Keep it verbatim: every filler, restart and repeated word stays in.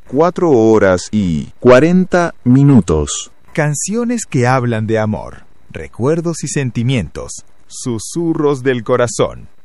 cuatro horas y cuarenta minutos. Canciones que hablan de amor, recuerdos y sentimientos, susurros del corazón.